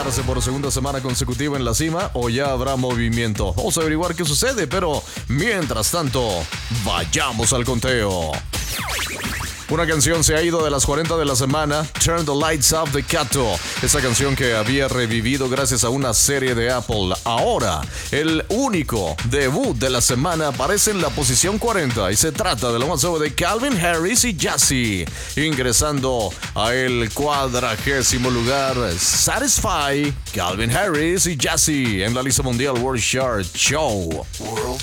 quedarse por segunda semana consecutiva en la cima o ya habrá movimiento? Vamos a averiguar qué sucede, pero mientras tanto, vayamos al conteo. Una canción se ha ido de las 40 de la semana, Turn the Lights Off de Kato. Esa canción que había revivido gracias a una serie de Apple. Ahora, el único debut de la semana aparece en la posición 40 y se trata de lo más nuevo de Calvin Harris y Jassy. Ingresando a el 40º lugar, Satisfy, Calvin Harris y Jassy en la lista mundial World Chart Show.